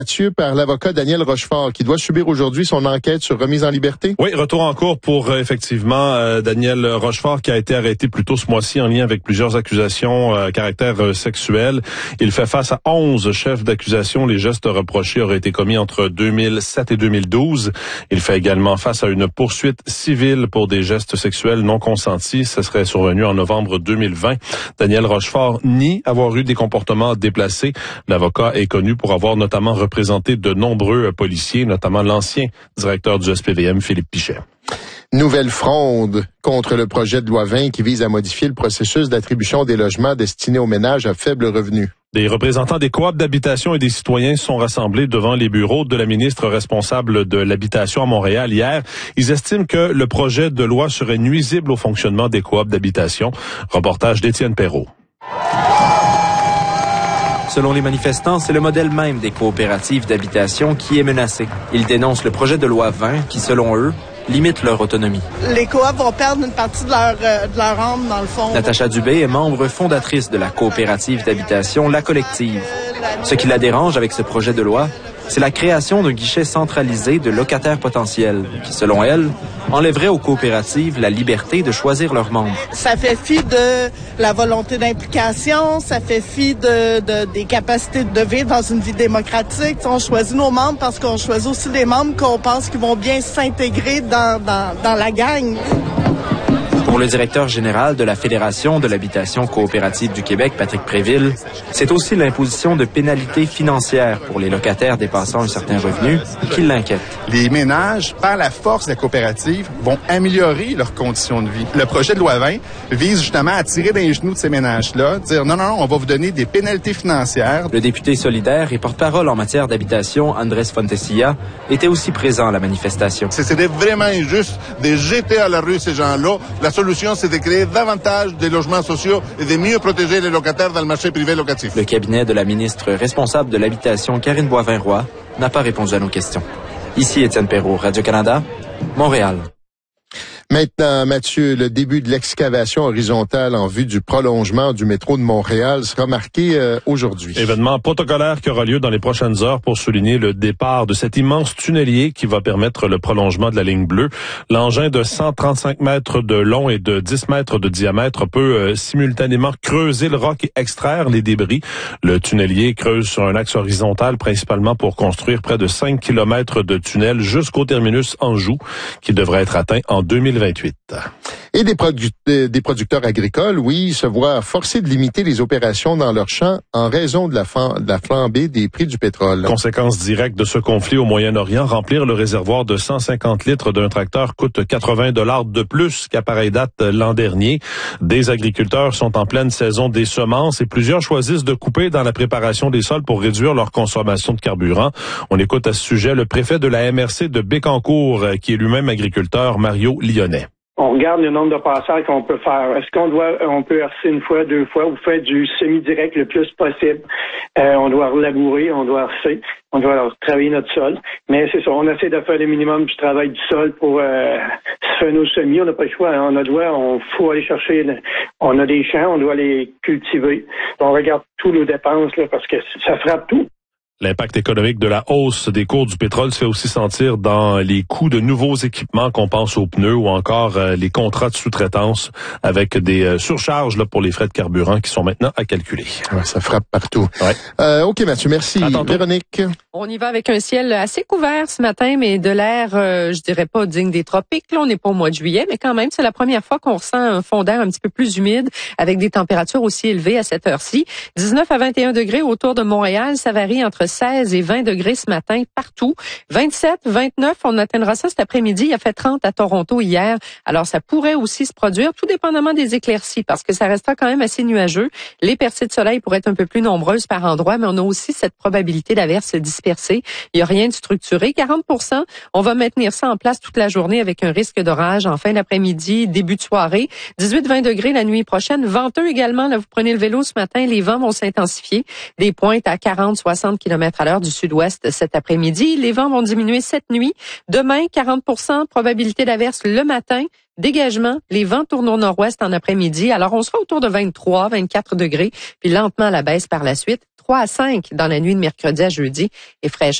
Mathieu, par l'avocat Daniel Rochefort, qui doit subir aujourd'hui son enquête sur remise en liberté. Oui, retour en cours pour effectivement Daniel Rochefort, qui a été arrêté plus tôt ce mois-ci en lien avec plusieurs accusations à caractère sexuel. Il fait face à 11 chefs d'accusation. Les gestes reprochés auraient été commis entre 2007 et 2012. Il fait également face à une poursuite civile pour des gestes sexuels non consentis. Ce serait survenu en novembre 2020. Daniel Rochefort nie avoir eu des comportements déplacés. L'avocat est connu pour avoir notamment représenté de nombreux policiers, notamment l'ancien directeur du SPVM, Philippe Pichet. Nouvelle fronde contre le projet de loi 20 qui vise à modifier le processus d'attribution des logements destinés aux ménages à faible revenu. Des représentants des coops d'habitation et des citoyens sont rassemblés devant les bureaux de la ministre responsable de l'habitation à Montréal hier. Ils estiment que le projet de loi serait nuisible au fonctionnement des coops d'habitation. Reportage d'Étienne Perrault. Selon les manifestants, c'est le modèle même des coopératives d'habitation qui est menacé. Ils dénoncent le projet de loi 20 qui, selon eux, limite leur autonomie. Les coops vont perdre une partie de leur âme, dans le fond. Natacha Dubé est membre fondatrice de la coopérative d'habitation La Collective. Ce qui la dérange avec ce projet de loi, c'est la création d'un guichet centralisé de locataires potentiels qui, selon elle, enlèverait aux coopératives la liberté de choisir leurs membres. Ça fait fi de la volonté d'implication, ça fait fi des capacités de vivre dans une vie démocratique. On choisit nos membres parce qu'on choisit aussi des membres qu'on pense qu'ils vont bien s'intégrer dans la gang. Pour le directeur général de la Fédération de l'habitation coopérative du Québec, Patrick Préville, c'est aussi l'imposition de pénalités financières pour les locataires dépassant un certain revenu qui l'inquiète. Les ménages, par la force de la coopérative, vont améliorer leurs conditions de vie. Le projet de loi 20 vise justement à tirer dans les genoux de ces ménages-là, dire non, on va vous donner des pénalités financières. Le député solidaire et porte-parole en matière d'habitation, Andrés Fontecilla, était aussi présent à la manifestation. C'était vraiment injuste de jeter à la rue ces gens-là. La solution, c'est de créer davantage de logements sociaux et de mieux protéger les locataires dans le marché privé locatif. Le cabinet de la ministre responsable de l'habitation, Karine Boivin-Roy, n'a pas répondu à nos questions. Ici Étienne Perrault, Radio-Canada, Montréal. Maintenant, Mathieu, le début de l'excavation horizontale en vue du prolongement du métro de Montréal sera marqué aujourd'hui. Événement protocolaire qui aura lieu dans les prochaines heures pour souligner le départ de cet immense tunnelier qui va permettre le prolongement de la ligne bleue. L'engin de 135 mètres de long et de 10 mètres de diamètre peut simultanément creuser le roc et extraire les débris. Le tunnelier creuse sur un axe horizontal principalement pour construire près de 5 kilomètres de tunnel jusqu'au terminus Anjou qui devrait être atteint en 2028. Et des producteurs agricoles, oui, se voient forcés de limiter les opérations dans leurs champs en raison de la flambée des prix du pétrole. Conséquence directe de ce conflit au Moyen-Orient, remplir le réservoir de 150 litres d'un tracteur coûte 80 $ de plus qu'à pareille date l'an dernier. Des agriculteurs sont en pleine saison des semences et plusieurs choisissent de couper dans la préparation des sols pour réduire leur consommation de carburant. On écoute à ce sujet le préfet de la MRC de Bécancour, qui est lui-même agriculteur, Mario Lyonnais. On regarde le nombre de passages qu'on peut faire. Est-ce on peut hercer une fois, deux fois, ou faire du semi-direct le plus possible? On doit relabourer, on doit hercer, on doit travailler notre sol. Mais c'est ça, on essaie de faire le minimum du travail du sol pour faire nos semis. On n'a pas le choix, faut aller chercher, on a des champs, on doit les cultiver. On regarde tous nos dépenses là, parce que ça frappe tout. L'impact économique de la hausse des cours du pétrole se fait aussi sentir dans les coûts de nouveaux équipements, qu'on pense aux pneus ou encore les contrats de sous-traitance avec des surcharges là, pour les frais de carburant qui sont maintenant à calculer. Ouais, ça frappe partout. Ouais. OK, Mathieu, merci. Véronique. On y va avec un ciel assez couvert ce matin, mais de l'air, je dirais pas digne des tropiques. Là, on n'est pas au mois de juillet, mais quand même, c'est la première fois qu'on ressent un fond d'air un petit peu plus humide avec des températures aussi élevées à cette heure-ci. 19 à 21 degrés autour de Montréal, ça varie entre 16 et 20 degrés ce matin partout. 27, 29, on atteindra ça cet après-midi. Il a fait 30 à Toronto hier. Alors, ça pourrait aussi se produire, tout dépendamment des éclaircies, parce que ça restera quand même assez nuageux. Les percées de soleil pourraient être un peu plus nombreuses par endroits, mais on a aussi cette probabilité d'averses dispersées. Il n'y a rien de structuré. 40%, on va maintenir ça en place toute la journée avec un risque d'orage en fin d'après-midi, début de soirée. 18-20 degrés la nuit prochaine. Venteux également. Là, vous prenez le vélo ce matin, les vents vont s'intensifier. Des pointes à 40-60 km à l'heure du sud-ouest cet après-midi. Les vents vont diminuer cette nuit. Demain, 40%, probabilité d'averse le matin. Dégagement, les vents tournent au nord-ouest en après-midi. Alors, on sera autour de 23, 24 degrés, puis lentement à la baisse par la suite. 3 à 5 dans la nuit de mercredi à jeudi et fraîcheur